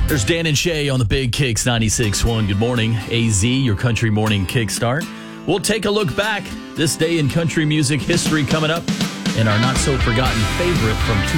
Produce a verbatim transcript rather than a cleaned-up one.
There's Dan and Shay on the Big Kicks ninety-six point one. Good morning, A Z, your country morning kickstart. We'll take a look back this day in country music history coming up, and our not-so-forgotten favorite from two